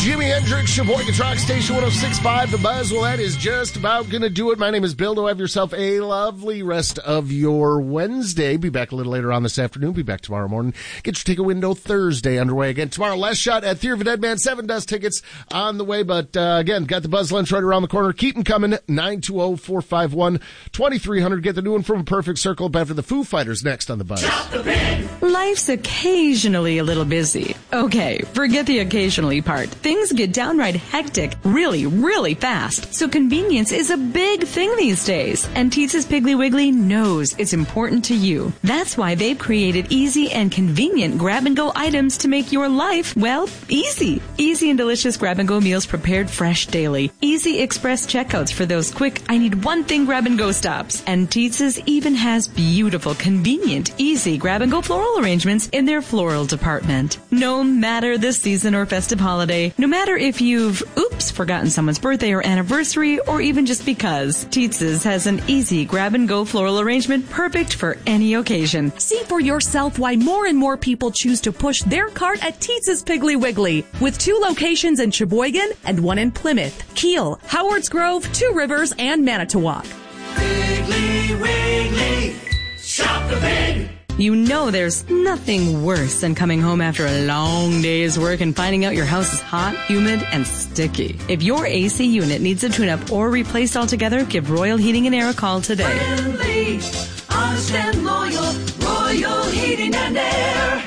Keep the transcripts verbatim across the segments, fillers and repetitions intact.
Jimi Hendrix, Sheboygan Rock Station one oh six point five, The Buzz. Well, that is just about going to do it. My name is Bill. Do have yourself a lovely rest of your Wednesday. Be back a little later on this afternoon. Be back tomorrow morning. Get your ticket window Thursday underway again. Tomorrow, last shot at Theater of a Dead Man. Seven Dust tickets on the way. But, uh, again, got the Buzz Lunch right around the corner. Keep them coming. nine two zero, four five one, two three zero zero. Get the new one from a Perfect Circle up after the Foo Fighters next on The Buzz. Life's occasionally a little busy. Okay, forget the occasionally part. Things get downright hectic really, really fast. So convenience is a big thing these days. And Teetza's Piggly Wiggly knows it's important to you. That's why they've created easy and convenient grab-and-go items to make your life, well, easy. Easy and delicious grab-and-go meals prepared fresh daily. Easy express checkouts for those quick, I need one thing grab-and-go stops. And Teetza's even has beautiful, convenient, easy grab-and-go floral arrangements in their floral department. No matter the season or festive holiday, no matter if you've, oops, forgotten someone's birthday or anniversary, or even just because, Teetza's has an easy grab-and-go floral arrangement perfect for any occasion. See for yourself why more and more people choose to push their cart at Teetza's Piggly Wiggly, with two locations in Sheboygan and one in Plymouth, Kiel, Howards Grove, Two Rivers, and Manitowoc. Piggly Wiggly, shop the pig. You know there's nothing worse than coming home after a long day's work and finding out your house is hot, humid, and sticky. If your A C unit needs a tune-up or replaced altogether, give Royal Heating and Air a call today. Friendly, honest and loyal, Royal Heating and Air.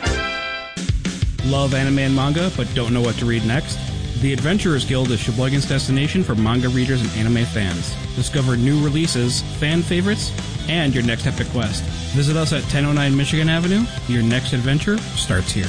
Love anime and manga, but don't know what to read next? The Adventurers Guild is Sheboygan's destination for manga readers and anime fans. Discover new releases, fan favorites, and your next epic quest. Visit us at ten oh nine Michigan Avenue. Your next adventure starts here.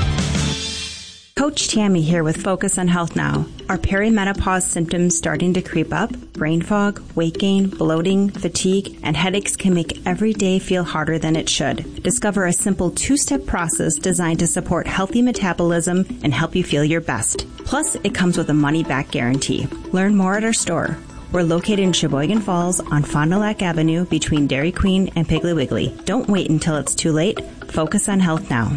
Coach Tammy here with Focus on Health Now. Are perimenopause symptoms starting to creep up? Brain fog, weight gain, bloating, fatigue, and headaches can make every day feel harder than it should. Discover a simple two-step process designed to support healthy metabolism and help you feel your best. Plus, it comes with a money-back guarantee. Learn more at our store. We're located in Sheboygan Falls on Fond du Lac Avenue between Dairy Queen and Piggly Wiggly. Don't wait until it's too late. Focus on health now.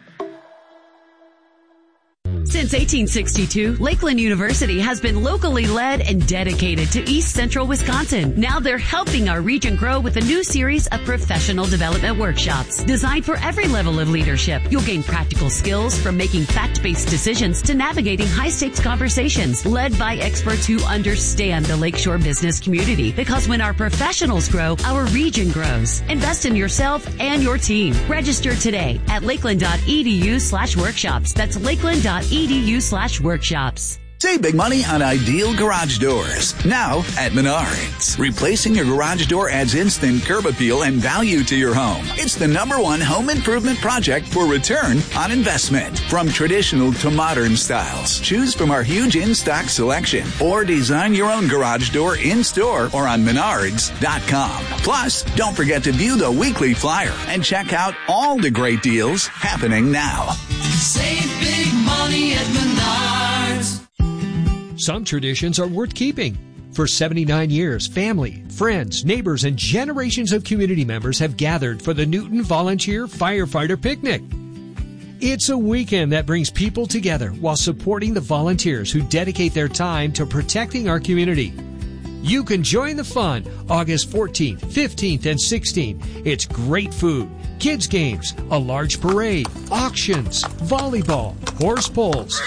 Since eighteen sixty-two, Lakeland University has been locally led and dedicated to East Central Wisconsin. Now they're helping our region grow with a new series of professional development workshops designed for every level of leadership. You'll gain practical skills from making fact-based decisions to navigating high-stakes conversations led by experts who understand the Lakeshore business community. Because when our professionals grow, our region grows. Invest in yourself and your team. Register today at lakeland.edu slash workshops. That's lakeland.edu edu slash workshops. Save big money on Ideal Garage Doors. Now at Menards. Replacing your garage door adds instant curb appeal and value to your home. It's the number one home improvement project for return on investment. From traditional to modern styles, choose from our huge in-stock selection or design your own garage door in-store or on menards dot com. Plus, don't forget to view the weekly flyer and check out all the great deals happening now. Save big money at Menards. Some traditions are worth keeping. For seventy-nine years, family, friends, neighbors, and generations of community members have gathered for the Newton Volunteer Firefighter Picnic. It's a weekend that brings people together while supporting the volunteers who dedicate their time to protecting our community. You can join the fun August fourteenth, fifteenth, and sixteenth. It's great food, kids' games, a large parade, auctions, volleyball, horse pulls,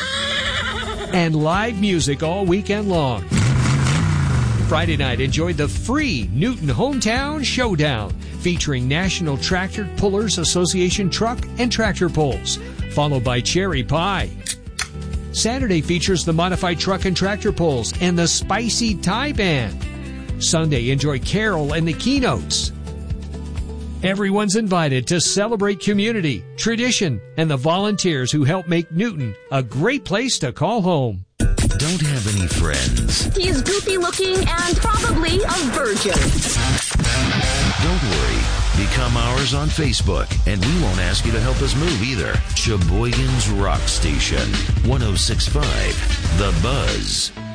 and live music all weekend long. Friday night, enjoy the free Newton Hometown Showdown, featuring National Tractor Pullers Association truck and tractor pulls, followed by cherry pie. Saturday features the modified truck and tractor pulls and the Spicy Thai Band. Sunday, enjoy Carol and the Keynotes. Everyone's invited to celebrate community, tradition, and the volunteers who help make Newton a great place to call home. Don't have any friends. He's goofy looking and probably a virgin. Don't worry. Become ours on Facebook, and we won't ask you to help us move either. Sheboygan's Rock Station, one oh six point five, The Buzz.